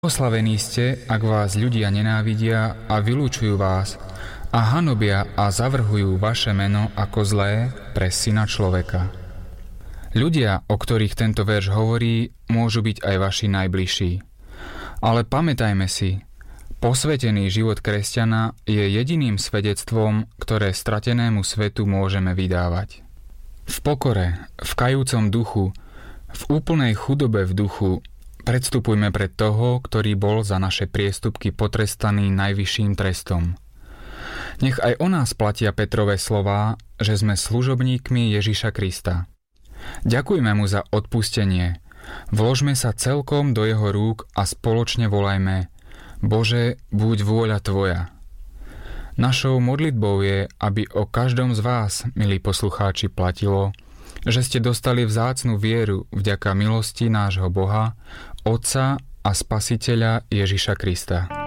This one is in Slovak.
Oslavení ste, ak vás ľudia nenávidia a vylúčujú vás a hanobia a zavrhujú vaše meno ako zlé pre Syna človeka. Ľudia, o ktorých tento verš hovorí, môžu byť aj vaši najbližší. Ale pamätajme si, posvätený život kresťana je jediným svedectvom, ktoré stratenému svetu môžeme vydávať. V pokore, v kajúcom duchu, v úplnej chudobe v duchu predstupujme pred toho, ktorý bol za naše priestupky potrestaný najvyšším trestom. Nech aj o nás platia Petrové slová, že sme služobníkmi Ježiša Krista. Ďakujme mu za odpustenie, vložme sa celkom do jeho rúk a spoločne volajme: Bože, buď vôľa Tvoja. Našou modlitbou je, aby o každom z vás, milí poslucháči, platilo, že ste dostali vzácnu vieru vďaka milosti nášho Boha, Otca a Spasiteľa Ježiša Krista.